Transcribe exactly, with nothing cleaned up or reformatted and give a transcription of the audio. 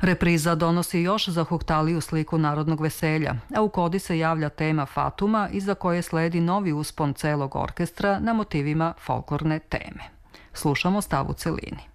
Repriza donosi još zahuktaliju sliku narodnog veselja, a u kodi se javlja tema Fatuma iza koje sledi novi uspon celog orkestra na motivima folklorne teme. Slušamo stav u celini.